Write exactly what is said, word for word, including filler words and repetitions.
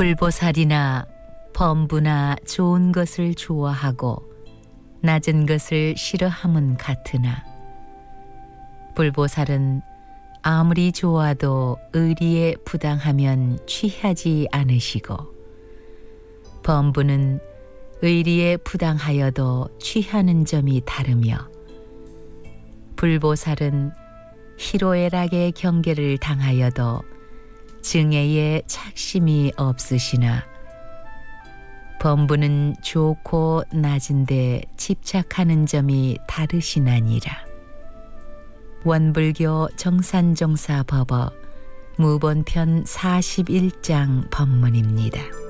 불보살이나 범부나 좋은 것을 좋아하고 낮은 것을 싫어함은 같으나 불보살은 아무리 좋아도 의리에 부당하면 취하지 않으시고 범부는 의리에 부당하여도 취하는 점이 다르며 불보살은 희로애락의 경계를 당하여도 증애에 착심이 없으시나 범부는 좋고 낮은데 집착하는 점이 다르시나니라. 원불교 정산종사법어 무본편 사십일 장 법문입니다.